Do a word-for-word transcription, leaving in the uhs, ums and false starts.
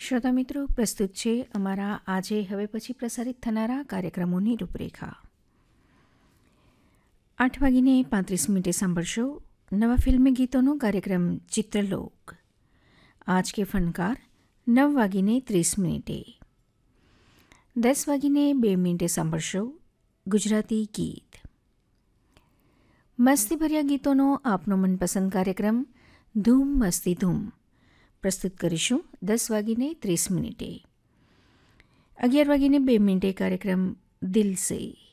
શ્રોતા મિત્રો, પ્રસ્તુત છે અમારા આજે હવે પછી પ્રસારિત થનારા કાર્યક્રમોની રૂપરેખા. આઠ વાગીને પાંત્રીસ મિનિટે સાંભળશો નવા ફિલ્મી ગીતોનો કાર્યક્રમ ચિત્રલોક. આજ કે ફનકાર નવ વાગીને ત્રીસ મિનિટે. દસ વાગીને બે મિનિટે સાંભળશો ગુજરાતી ગીત. મસ્તીભર્યા ગીતોનો આપનો મનપસંદ કાર્યક્રમ ધૂમ મસ્તી ધૂમ પ્રસ્તુત કરીશું દસ વાગીને ત્રીસ મિનિટે. અગિયાર વાગીને બે મિનિટે કાર્યક્રમ દિલ સે.